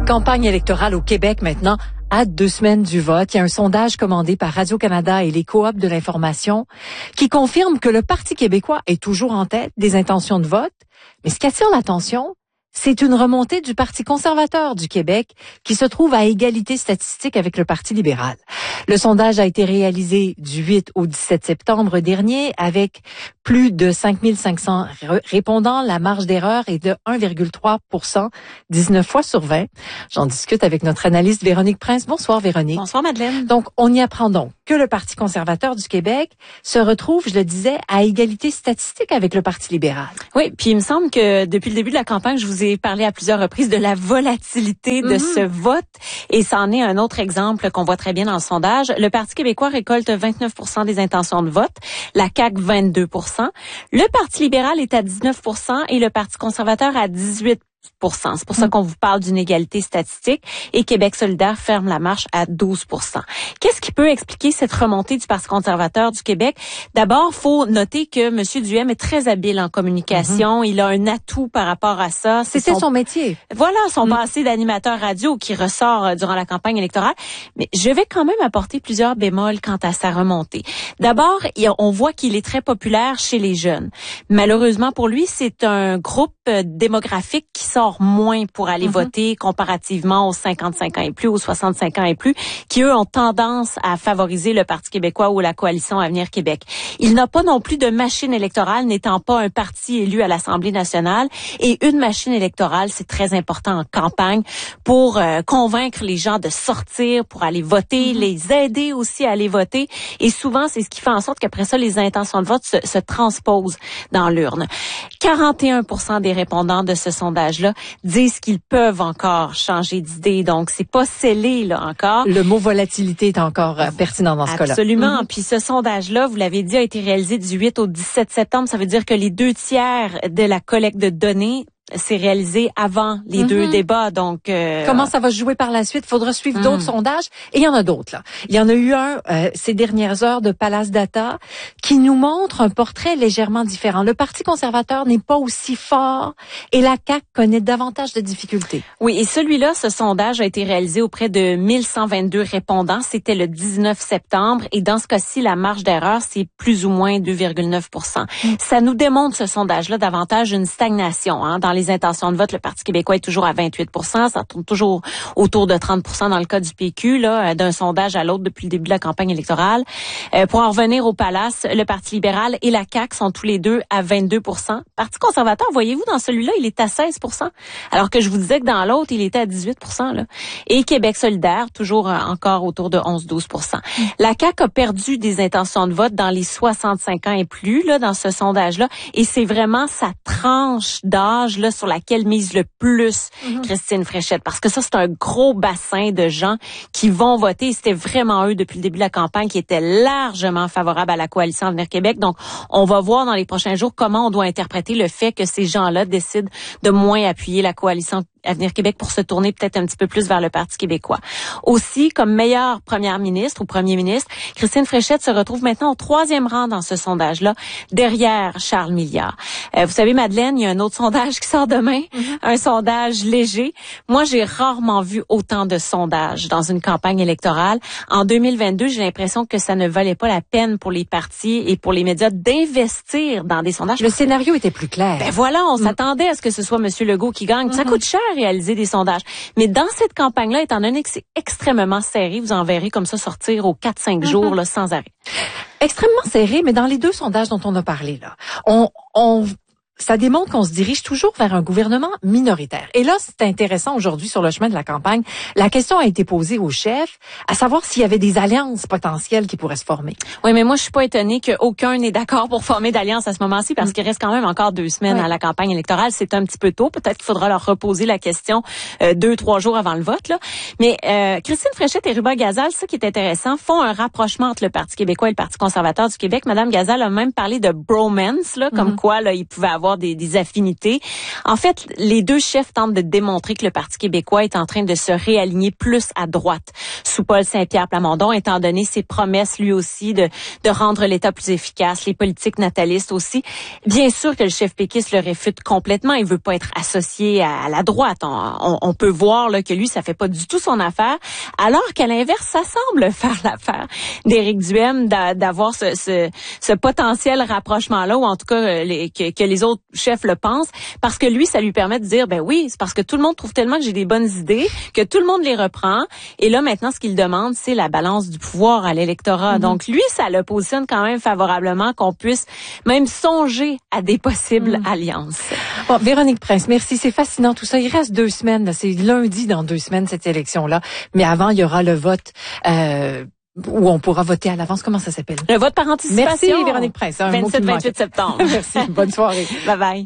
Campagne électorale au Québec maintenant, à 2 semaines du vote. Il y a un sondage commandé par Radio-Canada et les coops de l'information qui confirme que le Parti québécois est toujours en tête des intentions de vote. Mais ce qui attire l'attention, c'est une remontée du Parti conservateur du Québec qui se trouve à égalité statistique avec le Parti libéral. Le sondage a été réalisé du 8 au 17 septembre dernier avec plus de 5500 répondants. La marge d'erreur est de 1,3%, 19 fois sur 20. J'en discute avec notre analyste Véronique Prince. Bonsoir Véronique. Bonsoir Madeleine. Donc, on y apprend donc que le Parti conservateur du Québec se retrouve, je le disais, à égalité statistique avec le Parti libéral. Oui, puis il me semble que depuis le début de la campagne, je vous ai parlé à plusieurs reprises de la volatilité de ce vote et c'en est un autre exemple qu'on voit très bien dans le sondage. Le Parti québécois récolte 29% des intentions de vote, la CAQ 22%. Le Parti libéral est à 19% et le Parti conservateur à 18%. C'est pour ça qu'on vous parle d'une égalité statistique et Québec solidaire ferme la marche à 12%. Qu'est-ce qui peut expliquer cette remontée du Parti conservateur du Québec? D'abord, faut noter que M. Duhem est très habile en communication. Il a un atout par rapport à ça. C'était son métier. Voilà, son passé d'animateur radio qui ressort durant la campagne électorale. Mais je vais quand même apporter plusieurs bémols quant à sa remontée. D'abord, on voit qu'il est très populaire chez les jeunes. Malheureusement pour lui, c'est un groupe démographique qui sort moins pour aller voter comparativement aux 55 ans et plus, aux 65 ans et plus, qui eux ont tendance à favoriser le Parti québécois ou la coalition Avenir Québec. Il n'a pas non plus de machine électorale, n'étant pas un parti élu à l'Assemblée nationale. Et une machine électorale, c'est très important en campagne pour convaincre les gens de sortir, pour aller voter, les aider aussi à aller voter. Et souvent, c'est ce qui fait en sorte qu'après ça, les intentions de vote se transposent dans l'urne. 41% des répondants de ce sondage-là disent qu'ils peuvent encore changer d'idée. Donc, c'est pas scellé, là, encore. Le mot volatilité est encore pertinent dans ce cas-là. Absolument. Puis ce sondage-là, vous l'avez dit, a été réalisé du 8 au 17 septembre. Ça veut dire que les 2/3 de la collecte de données c'est réalisé avant les deux débats. Donc comment ça va se jouer par la suite? Il faudra suivre d'autres sondages. Et il y en a d'autres, là. Il y en a eu un ces dernières heures de Palace Data qui nous montre un portrait légèrement différent. Le Parti conservateur n'est pas aussi fort et la CAQ connaît davantage de difficultés. Oui, et celui-là, ce sondage a été réalisé auprès de 1122 répondants. C'était le 19 septembre. Et dans ce cas-ci, la marge d'erreur, c'est plus ou moins 2,9%. Ça nous démontre, ce sondage-là, davantage une stagnation. Dans les intentions de vote, le Parti québécois est toujours à 28%. Ça tourne toujours autour de 30% dans le cas du PQ, là, d'un sondage à l'autre depuis le début de la campagne électorale. Pour en revenir au Palace, le Parti libéral et la CAQ sont tous les deux à 22%. Parti conservateur, voyez-vous, dans celui-là, il est à 16%. Alors que je vous disais que dans l'autre, il était à 18%. Là. Et Québec solidaire, toujours encore autour de 11-12%. La CAQ a perdu des intentions de vote dans les 65 ans et plus, là, dans ce sondage-là. Et c'est vraiment sa tranche d'âge là, sur laquelle mise le plus Christine Fréchette. Parce que ça, c'est un gros bassin de gens qui vont voter. Et c'était vraiment eux, depuis le début de la campagne, qui étaient largement favorables à la coalition Avenir Québec. Donc, on va voir dans les prochains jours comment on doit interpréter le fait que ces gens-là décident de moins appuyer la coalition Avenir Québec pour se tourner peut-être un petit peu plus vers le Parti québécois. Aussi, comme meilleure première ministre ou premier ministre, Christine Fréchette se retrouve maintenant au 3e rang dans ce sondage-là, derrière Charles Milliard. Vous savez, Madeleine, il y a un autre sondage qui sort demain, un sondage léger. Moi, j'ai rarement vu autant de sondages dans une campagne électorale. En 2022, j'ai l'impression que ça ne valait pas la peine pour les partis et pour les médias d'investir dans des sondages. Le scénario était plus clair. Ben voilà, on s'attendait à ce que ce soit M. Legault qui gagne. Ça coûte cher réaliser des sondages. Mais dans cette campagne-là, étant donné que c'est extrêmement serré, vous en verrez comme ça sortir aux 4-5 jours là, sans arrêt. Extrêmement serré, mais dans les deux sondages dont on a parlé, là, ça démontre qu'on se dirige toujours vers un gouvernement minoritaire. Et là, c'est intéressant aujourd'hui sur le chemin de la campagne. La question a été posée au chef, à savoir s'il y avait des alliances potentielles qui pourraient se former. Oui, mais moi, je suis pas étonnée qu'aucun n'est d'accord pour former d'alliance à ce moment-ci parce qu'il reste quand même encore 2 semaines à la campagne électorale. C'est un petit peu tôt. Peut-être qu'il faudra leur reposer la question 2-3 jours avant le vote, là. Mais Christine Fréchette et Ruba Gazal, ça qui est intéressant, font un rapprochement entre le Parti québécois et le Parti conservateur du Québec. Madame Gazal a même parlé de bromance, là, comme quoi là, ils pouvaient avoir avoir des affinités. En fait, les deux chefs tentent de démontrer que le Parti québécois est en train de se réaligner plus à droite sous Paul Saint-Pierre Plamondon, étant donné ses promesses lui aussi de rendre l'État plus efficace, les politiques natalistes aussi. Bien sûr que le chef péquiste le réfute complètement. Il veut pas être associé à la droite. On peut voir là que lui, ça fait pas du tout son affaire, alors qu'à l'inverse, ça semble faire l'affaire d'Éric Duhem d'avoir ce potentiel rapprochement-là, ou en tout cas que les autres chefs le pensent, parce que lui, ça lui permet de dire, ben oui, c'est parce que tout le monde trouve tellement que j'ai des bonnes idées, que tout le monde les reprend, et là, maintenant, ce qu'il demande, c'est la balance du pouvoir à l'électorat. Donc, lui, ça le positionne quand même favorablement qu'on puisse même songer à des possibles alliances. Bon, Véronique Prince, merci. C'est fascinant tout ça. Il reste 2 semaines. Là. C'est lundi dans 2 semaines, cette élection-là. Mais avant, il y aura le vote où on pourra voter à l'avance. Comment ça s'appelle? Le vote par anticipation. Merci, Véronique Prince. 27-28 septembre. Merci. Bonne soirée. Bye-bye.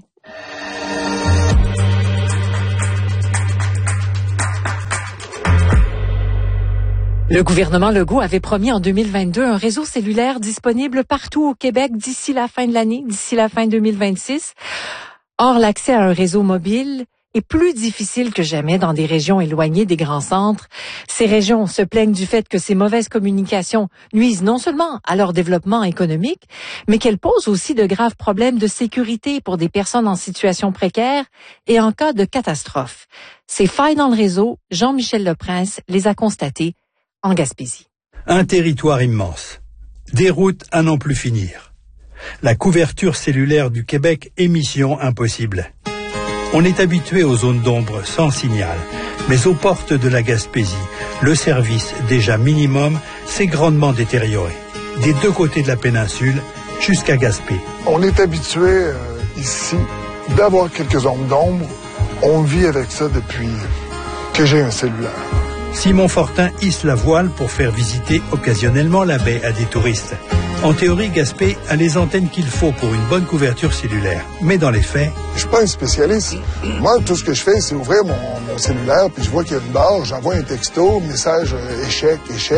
Le gouvernement Legault avait promis en 2022 un réseau cellulaire disponible partout au Québec d'ici la fin de l'année, d'ici la fin 2026. Or, l'accès à un réseau mobile est plus difficile que jamais dans des régions éloignées des grands centres. Ces régions se plaignent du fait que ces mauvaises communications nuisent non seulement à leur développement économique, mais qu'elles posent aussi de graves problèmes de sécurité pour des personnes en situation précaire et en cas de catastrophe. Ces failles dans le réseau, Jean-Michel Leprince les a constatées en Gaspésie. Un territoire immense. Des routes à n'en plus finir. La couverture cellulaire du Québec est mission impossible. On est habitué aux zones d'ombre sans signal, mais aux portes de la Gaspésie, le service déjà minimum s'est grandement détérioré. Des deux côtés de la péninsule jusqu'à Gaspé. On est habitué ici d'avoir quelques zones d'ombre. On vit avec ça depuis que j'ai un cellulaire. Simon Fortin hisse la voile pour faire visiter occasionnellement la baie à des touristes. En théorie, Gaspé a les antennes qu'il faut pour une bonne couverture cellulaire. Mais dans les faits... Je suis pas un spécialiste. Moi, tout ce que je fais, c'est ouvrir mon cellulaire, puis je vois qu'il y a une barre, j'envoie un texto, message échec.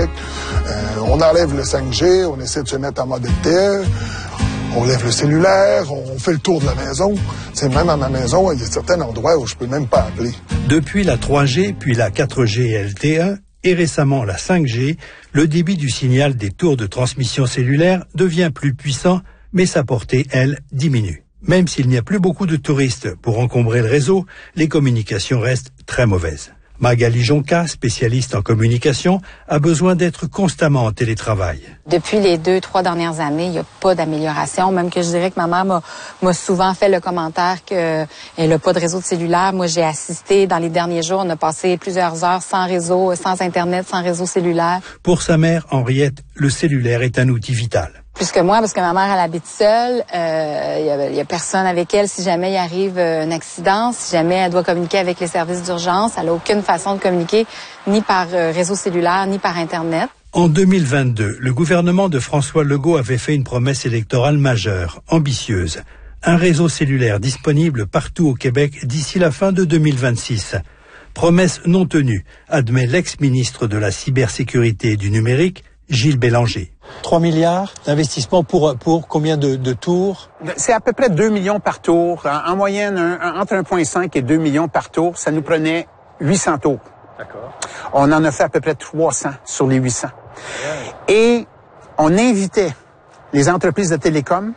On enlève le 5G, on essaie de se mettre en mode LTE, on lève le cellulaire, on fait le tour de la maison. C'est même à ma maison, il y a certains endroits où je peux même pas appeler. Depuis la 3G, puis la 4G et LTE, et récemment la 5G, le débit du signal des tours de transmission cellulaire devient plus puissant, mais sa portée, elle, diminue. Même s'il n'y a plus beaucoup de touristes pour encombrer le réseau, les communications restent très mauvaises. Magali Jonca, spécialiste en communication, a besoin d'être constamment en télétravail. Depuis les 2-3 dernières années, il n'y a pas d'amélioration. Même que je dirais que ma mère m'a souvent fait le commentaire qu'elle n'a pas de réseau de cellulaire. Moi, j'ai assisté dans les derniers jours. On a passé plusieurs heures sans réseau, sans Internet, sans réseau cellulaire. Pour sa mère, Henriette, le cellulaire est un outil vital. Plus que moi, parce que ma mère, elle habite seule. Il y a personne avec elle si jamais il arrive un accident, si jamais elle doit communiquer avec les services d'urgence. Elle n'a aucune façon de communiquer, ni par réseau cellulaire, ni par Internet. En 2022, le gouvernement de François Legault avait fait une promesse électorale majeure, ambitieuse. Un réseau cellulaire disponible partout au Québec d'ici la fin de 2026. Promesse non tenue, admet l'ex-ministre de la cybersécurité et du numérique, Gilles Bélanger. 3 milliards d'investissement pour combien de tours? C'est à peu près 2 millions par tour. En moyenne, entre 1,5 et 2 millions par tour. Ça nous prenait 800 tours. D'accord. On en a fait à peu près 300 sur les 800. Et on invitait les entreprises de télécom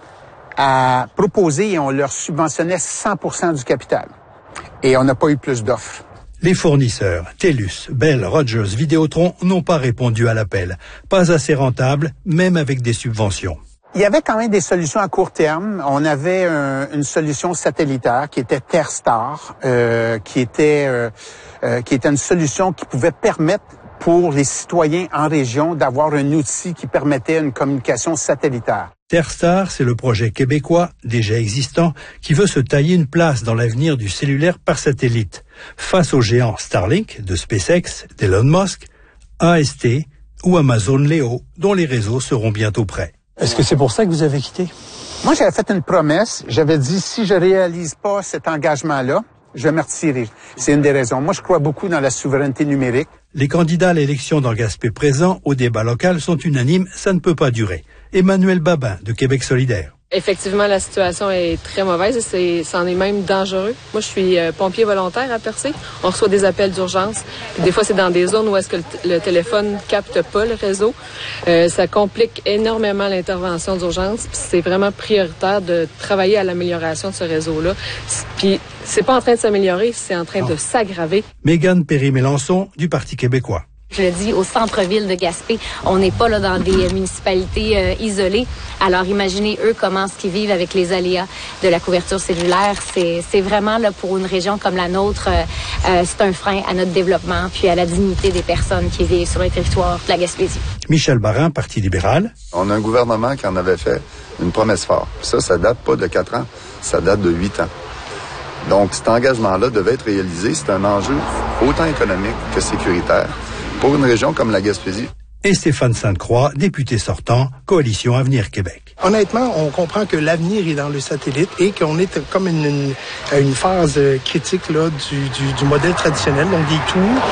à proposer et on leur subventionnait 100% du capital. Et on n'a pas eu plus d'offres. Les fournisseurs, TELUS, Bell, Rogers, Vidéotron, n'ont pas répondu à l'appel. Pas assez rentable, même avec des subventions. Il y avait quand même des solutions à court terme. On avait une solution satellitaire qui était TerreStar, qui était une solution qui pouvait permettre pour les citoyens en région d'avoir un outil qui permettait une communication satellitaire. TerreStar, c'est le projet québécois, déjà existant, qui veut se tailler une place dans l'avenir du cellulaire par satellite, face aux géants Starlink de SpaceX, d'Elon Musk, AST ou Amazon Leo, dont les réseaux seront bientôt prêts. Est-ce que c'est pour ça que vous avez quitté? Moi, j'avais fait une promesse. J'avais dit, si je réalise pas cet engagement-là, je vais me retirer. C'est une des raisons. Moi, je crois beaucoup dans la souveraineté numérique. Les candidats à l'élection dans Gaspé présents au débat local sont unanimes, ça ne peut pas durer. Emmanuel Babin, de Québec solidaire. Effectivement, la situation est très mauvaise et c'en est même dangereux. Moi, je suis pompier volontaire à Percé. On reçoit des appels d'urgence. Puis des fois, c'est dans des zones où est-ce que le téléphone capte pas le réseau. Ça complique énormément l'intervention d'urgence. Puis c'est vraiment prioritaire de travailler à l'amélioration de ce réseau-là. Puis c'est pas en train de s'améliorer, c'est en train de s'aggraver. Mégane Perry-Mélançon du Parti québécois. Je le dis, au centre-ville de Gaspé, on n'est pas là dans des municipalités isolées. Alors imaginez eux comment ce qu'ils vivent avec les aléas de la couverture cellulaire. C'est vraiment là pour une région comme la nôtre, c'est un frein à notre développement puis à la dignité des personnes qui vivent sur le territoire de la Gaspésie. Michel Barin, Parti libéral. On a un gouvernement qui en avait fait une promesse forte. Ça date pas de 4 ans, ça date de 8 ans. Donc cet engagement-là devait être réalisé. C'est un enjeu autant économique que sécuritaire pour une région comme la Gaspésie. Et Stéphane Sainte-Croix, député sortant, Coalition Avenir Québec. Honnêtement, on comprend que l'avenir est dans le satellite et qu'on est comme une phase critique là, du modèle traditionnel, donc des tours.